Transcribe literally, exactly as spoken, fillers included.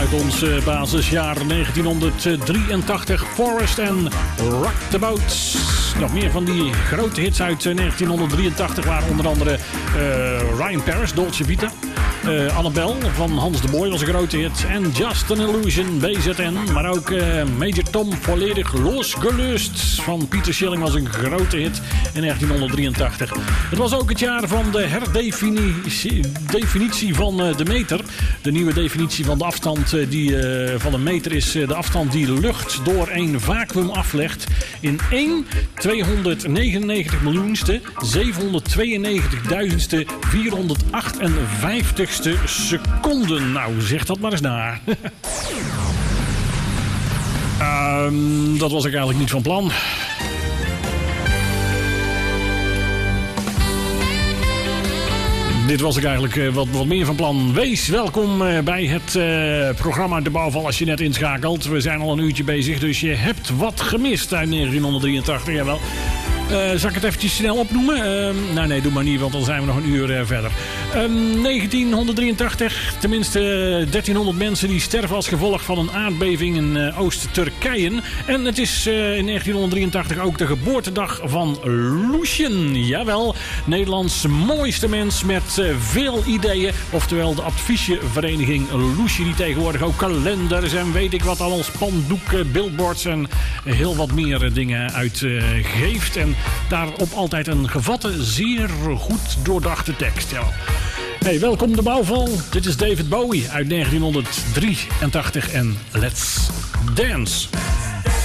uit ons uh, basisjaar negentienhonderddrieëntachtig. Forest en Rock the Boat. Nog meer van die grote hits uit uh, negentienhonderddrieëntachtig waren onder andere uh, Ryan Paris, Dolce Vita. Uh, Annabelle van Hans de Boy was een grote hit. En Just an Illusion, B Z N. Maar ook uh, Major Tom volledig losgelust van Pieter Schilling was een grote hit in negentienhonderddrieëntachtig. Het was ook het jaar van de herdefinitie definitie van uh, de meter. De nieuwe definitie van de afstand uh, die, uh, van een meter is uh, de afstand die lucht door een vacuüm aflegt in één tweehonderdnegenennegentig miljoenste zevenhonderdtweeënnegentigduizendste vierhonderdachtenvijftigste seconden. Nou, zeg dat maar eens na. um, dat was ik eigenlijk niet van plan. Dit was ik eigenlijk uh, wat, wat meer van plan. Wees welkom uh, bij het uh, programma De Bouwval als je net inschakelt. We zijn al een uurtje bezig, dus je hebt wat gemist uit negentienhonderddrieëntachtig. Jawel. Uh, zal ik het eventjes snel opnoemen? Uh, nou nee, doe maar niet, want dan zijn we nog een uur uh, verder. Um, negentienhonderddrieëntachtig, tenminste uh, dertienhonderd mensen die sterven als gevolg van een aardbeving in uh, Oost-Turkije. En het is uh, in negentienhonderddrieëntachtig ook de geboortedag van Loesjen. Jawel, Nederlands mooiste mens met uh, veel ideeën. Oftewel de adviesjevereniging Loesje, die tegenwoordig ook kalenders en weet ik wat al, spandoeken, billboards en heel wat meer uh, dingen uitgeeft. Uh, en daarop altijd een gevatte, zeer goed doordachte tekst. Ja. Hey, welkom De Bouwval. Dit is David Bowie uit negentienhonderddrieëntachtig en Let's Dance.